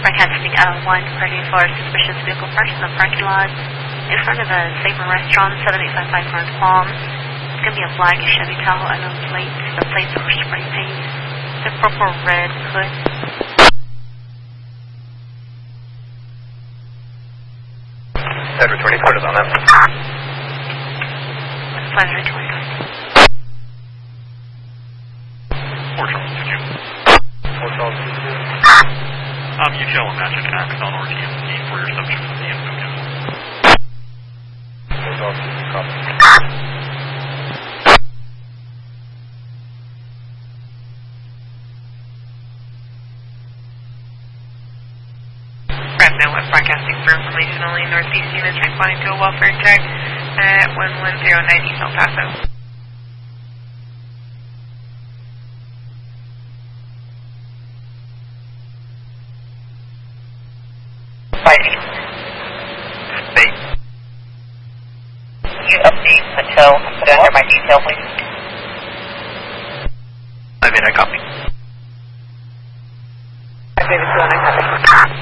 Broadcasting 134 suspicious vehicle parked in the parking lot in front of a Sabre restaurant, 7855 North Palm. It's going to be a black Chevy Tahoe unknown plates. The plates are spray paint. The purple red hood. Edward 24 is on that. Flight 24. Fort Charles, did you? Fort Charles, UTL and matching Axon or TMC for your reception from the info given. Fort Charles, copy. Fresno West Broadcasting for information only. Northeast units responding to a welfare check at 1109 East El Paso. Fighting. State. Can you update the tow and put under my detail, please? I copy. I